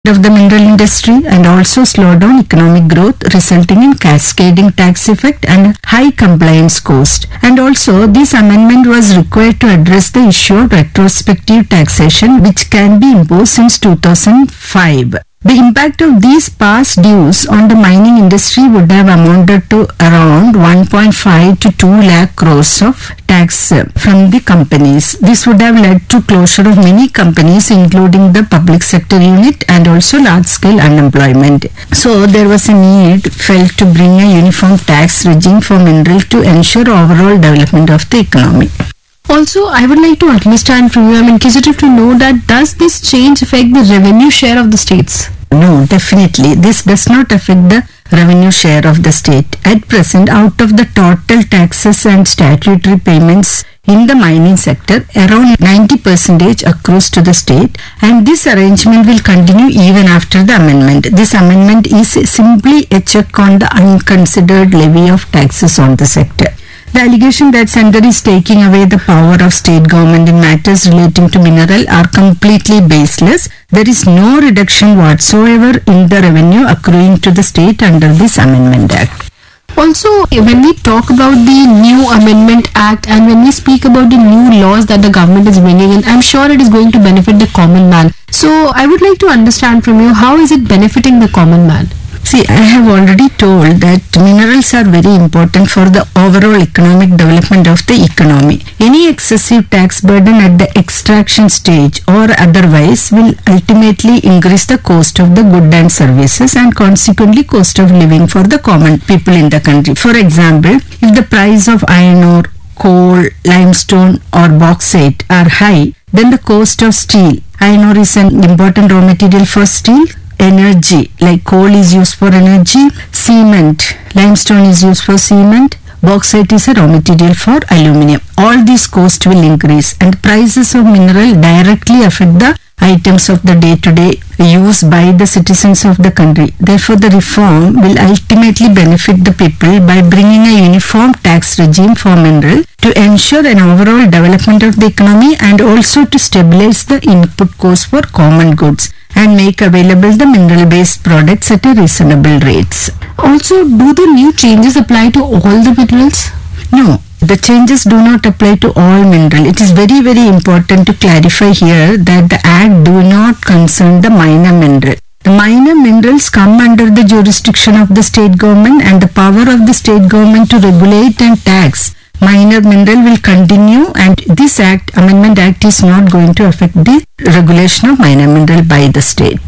of the mineral industry and also slow down economic growth, resulting in cascading tax effect and high compliance cost. And also this amendment was required to address the issue of retrospective taxation, which can be imposed since 2005. The impact of these past dues on the mining industry would have amounted to around 1.5 to 2 lakh crores of tax from the companies. This would have led to closure of many companies, including the public sector unit, and also large-scale unemployment. So there was a need felt to bring a uniform tax regime for mineral to ensure overall development of the economy. Also, I would like to understand from you, I'm inquisitive to know that does this change affect the revenue share of the states? No, definitely. This does not affect the revenue share of the state. At present, out of the total taxes and statutory payments in the mining sector, around 90% accrues to the state, and this arrangement will continue even after the amendment. This amendment is simply a check on the unconsidered levy of taxes on the sector. The allegation that Centre is taking away the power of state government in matters relating to mineral are completely baseless. There is no reduction whatsoever in the revenue accruing to the state under this Amendment Act. Also, when we talk about the new Amendment Act and when we speak about the new laws that the government is bringing in, I'm sure it is going to benefit the common man. So, I would like to understand from you, how is it benefiting the common man? See, I have already told that minerals are very important for the overall economic development of the economy. Any excessive tax burden at the extraction stage or otherwise will ultimately increase the cost of the goods and services and consequently cost of living for the common people in the country. For example, if the price of iron ore, coal, limestone or bauxite are high, then the cost of steel. Iron ore is an important raw material for steel. Energy, like coal is used for energy, cement, limestone is used for cement, bauxite is a raw material for aluminium. All these costs will increase, and prices of mineral directly affect the items of the day-to-day use by the citizens of the country. Therefore, the reform will ultimately benefit the people by bringing a uniform tax regime for mineral to ensure an overall development of the economy and also to stabilize the input cost for common goods and make available the mineral-based products at a reasonable rates. Also, do the new changes apply to all the minerals? No, the changes do not apply to all mineral. It is very, very important to clarify here that the Act do not concern the minor mineral. The minor minerals come under the jurisdiction of the state government, and the power of the state government to regulate and tax minor mineral will continue, and this Act, Amendment Act, is not going to affect the regulation of minor mineral by the state.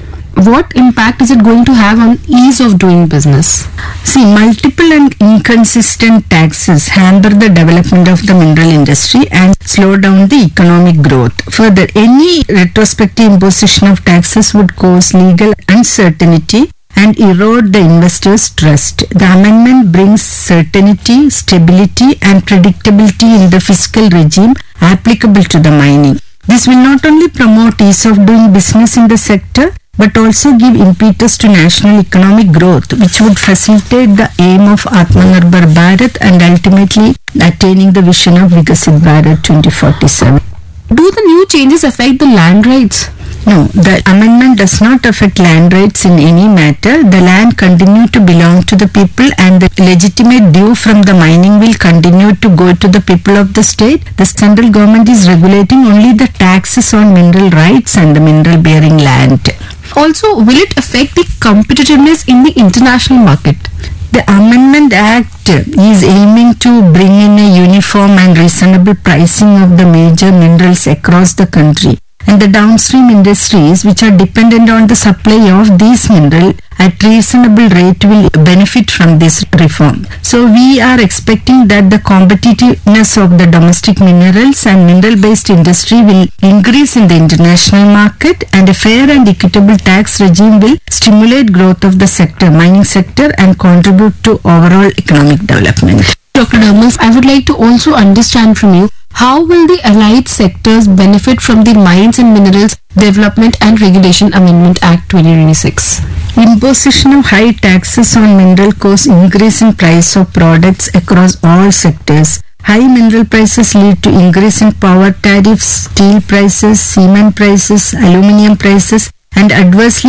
What impact is it going to have on ease of doing business? See, multiple and inconsistent taxes hamper the development of the mineral industry and slow down the economic growth. Further, any retrospective imposition of taxes would cause legal uncertainty and erode the investors' trust. The amendment brings certainty, stability and predictability in the fiscal regime applicable to the mining. This will not only promote ease of doing business in the sector, but also give impetus to national economic growth, which would facilitate the aim of Atmanirbhar Bharat and ultimately attaining the vision of Vikasit Bharat 2047. Do the new changes affect the land rights? No, the amendment does not affect land rights in any matter. The land continue to belong to the people, and the legitimate due from the mining will continue to go to the people of the state. The central government is regulating only the taxes on mineral rights and the mineral bearing land. Also, will it affect the competitiveness in the international market? The Amendment Act is aiming to bring in a uniform and reasonable pricing of the major minerals across the country, and the downstream industries which are dependent on the supply of these minerals at reasonable rate will benefit from this reform. So we are expecting that the competitiveness of the domestic minerals and mineral-based industry will increase in the international market, and a fair and equitable tax regime will stimulate growth of the sector, mining sector, and contribute to overall economic development. Dr. Dharmas, I would like to also understand from you, how will the allied sectors benefit from the Mines and Minerals Development and Regulation Amendment Act 2026? Imposition of high taxes on mineral cause increase in price of products across all sectors. High mineral prices lead to increase in power tariffs, steel prices, cement prices, aluminium prices, and adversely